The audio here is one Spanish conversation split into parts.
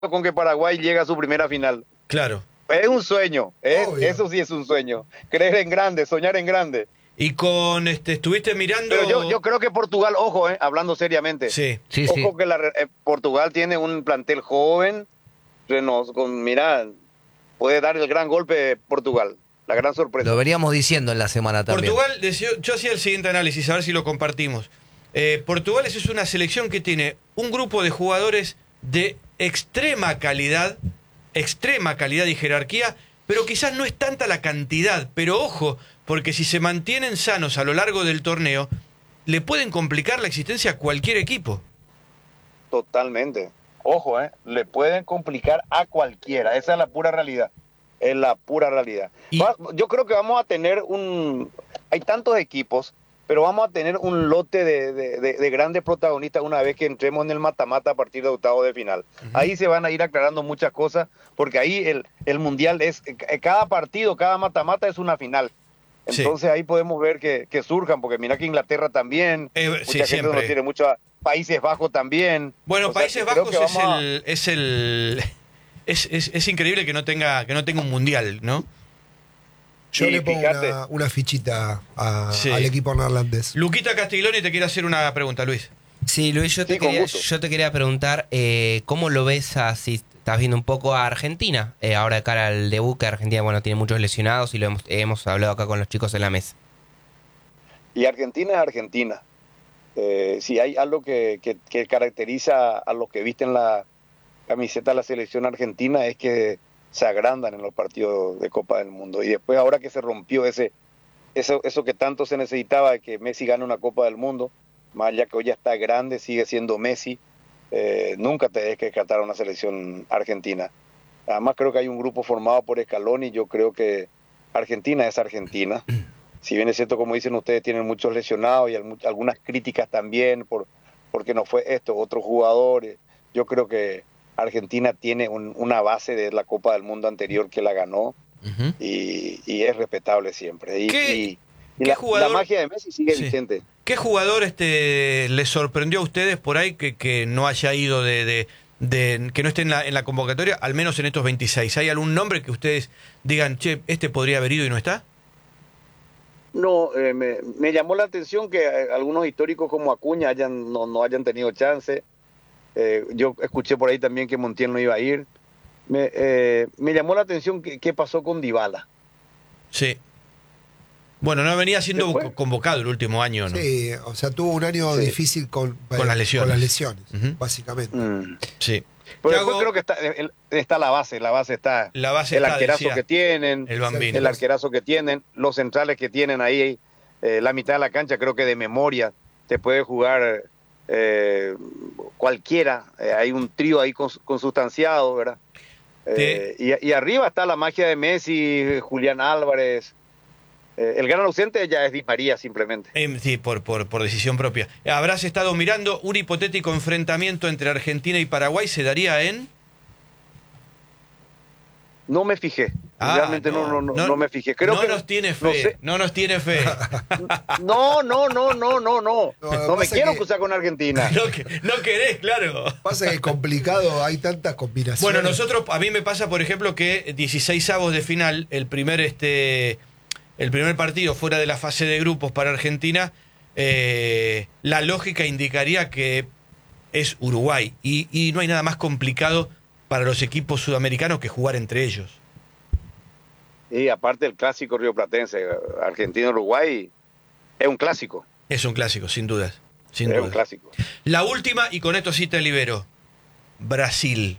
con que Paraguay llegue a su primera final. Claro. Es un sueño, Obvio. eso sí es un sueño. Creer en grande, soñar en grande. Y con estuviste mirando. Pero yo creo que Portugal, ojo, hablando seriamente, Sí. Sí, ojo sí. que Portugal tiene un plantel joven, mira, puede dar el gran golpe Portugal, la gran sorpresa. Lo veríamos diciendo en la semana también. Portugal, yo hacía el siguiente análisis, a ver si lo compartimos. Portugal es una selección que tiene un grupo de jugadores de extrema calidad y jerarquía, pero quizás no es tanta la cantidad. Pero ojo, porque si se mantienen sanos a lo largo del torneo, le pueden complicar la existencia a cualquier equipo. Totalmente. Ojo, le pueden complicar a cualquiera. Esa es la pura realidad. Es la pura realidad. Y- Yo creo que vamos a tener hay tantos equipos, pero vamos a tener un lote de grandes protagonistas una vez que entremos en el mata-mata a partir de octavos de final. Ahí se van a ir aclarando muchas cosas, porque ahí el mundial es, cada partido, cada mata-mata es una final. Sí. Entonces ahí podemos ver que surjan, porque mira que Inglaterra también, Sí, mucha gente siempre. no tiene mucho, Países Bajos también. Bueno, O sea, Países que creo Bajos que vamos es increíble que no tenga un mundial, ¿no? Yo Sí, le pongo fíjate. una fichita Sí. al equipo neerlandés. Luquita Castiglioni te quiere hacer una pregunta, Luis. Sí, Luis, Sí, con gusto. yo te quería preguntar, ¿cómo lo ves si estás viendo un poco a Argentina? Ahora de cara al debut, que Argentina, bueno, tiene muchos lesionados y lo hemos hablado acá con los chicos en la mesa. Y Argentina es Argentina. Si hay algo que caracteriza a los que visten la camiseta de la selección argentina es que se agrandan en los partidos de Copa del Mundo. Y después, ahora que se rompió eso que tanto se necesitaba, de que Messi gane una Copa del Mundo, más allá que hoy ya está grande, sigue siendo Messi, nunca te dejes que descartar a una selección argentina. Además, creo que hay un grupo formado por Scaloni y yo creo que Argentina es Argentina. Si bien es cierto, como dicen ustedes, tienen muchos lesionados y algunas críticas también porque no fue otros jugadores. Yo creo que Argentina tiene una base de la Copa del Mundo anterior que la ganó y es respetable siempre. Y ¿Qué la jugador- magia de Messi sigue Sí. vigente. ¿Qué jugador les sorprendió a ustedes por ahí que no haya ido que no esté en la convocatoria, al menos en estos 26? ¿Hay algún nombre que ustedes digan, che, este podría haber ido y no está? No, me llamó la atención que algunos históricos como Acuña no hayan tenido chance. Yo escuché por ahí también que Montiel no iba a ir. Me llamó la atención qué pasó con Dybala. Sí. Bueno, no venía siendo ¿Qué fue? convocado el último año, ¿no? Sí, o sea, tuvo un año Sí. difícil con las lesiones. Con las lesiones, Ujú. básicamente. Sí. Pero Thiago, después creo que está la base está. La base el está, arquerazo decía que tienen, el Bambino. el arquerazo que tienen, los centrales que tienen ahí, la mitad de la cancha creo que de memoria te puede jugar cualquiera. Hay un trío ahí consustanciado, ¿verdad? Y arriba está la magia de Messi, Julián Álvarez. El gran ausente ya es Di María simplemente. Sí, por decisión propia. Habrás estado mirando un hipotético enfrentamiento entre Argentina y Paraguay, ¿se daría en? No me fijé. Realmente no me fijé. Creo no que nos tiene fe. no sé. No nos tiene fe. No. No, No me pasa quiero que- cruzar con Argentina. No querés, claro. Pasa que es complicado, hay tantas combinaciones. Bueno, a mí me pasa, por ejemplo, que 16avos de final, el primer partido fuera de la fase de grupos para Argentina, la lógica indicaría que es Uruguay. Y no hay nada más complicado para los equipos sudamericanos que jugar entre ellos. Y aparte el clásico rioplatense, Argentina-Uruguay, es un clásico. Es un clásico, sin dudas. Sin Es un dudas. clásico. La última, y con esto sí te libero. Brasil.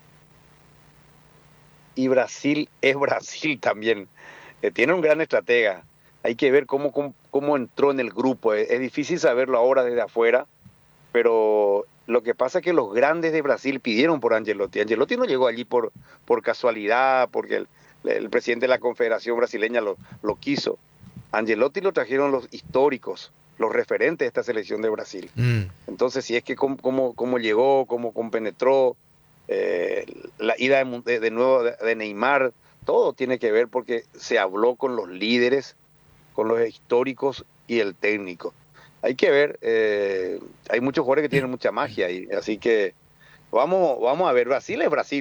Y Brasil es Brasil también. Tiene un gran estratega. Hay que ver cómo entró en el grupo. Es difícil saberlo ahora desde afuera, pero lo que pasa es que los grandes de Brasil pidieron por Ancelotti. Ancelotti no llegó allí por casualidad, porque el presidente de la Confederación Brasileña lo quiso. Ancelotti lo trajeron los históricos, los referentes de esta selección de Brasil. Entonces, si es que cómo llegó, cómo compenetró, la ida de nuevo de Neymar, todo tiene que ver porque se habló con los líderes, con los históricos y el técnico. Hay que ver, hay muchos jugadores que tienen mucha magia, así que Vamos a ver, Brasil es Brasil.